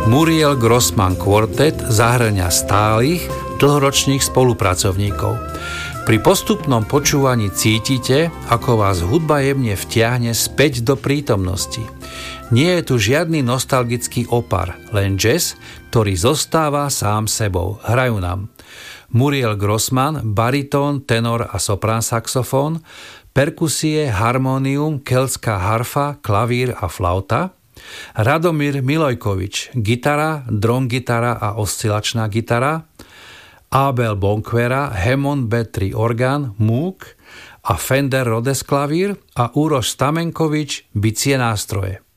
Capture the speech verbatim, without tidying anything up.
Muriel Grossman Quartet zahŕňa stálych, dlhoročných spolupracovníkov. Pri postupnom počúvaní cítite, ako vás hudba jemne vtiahne späť do prítomnosti. Nie je tu žiadny nostalgický opar, len jazz, ktorý zostáva sám sebou. Hrajú nám Muriel Grossman, baritón, tenor a soprán saxofón, perkusie, harmónium, keltská harfa, klavír a flauta, Radomír Milojkovič, gitara, drongitara a oscilačná gitara, Abel Bonquera, Hammond bé tri orgán, Moog a Fender Rhodes klavír a Uroš Stamenkovič, bicie nástroje.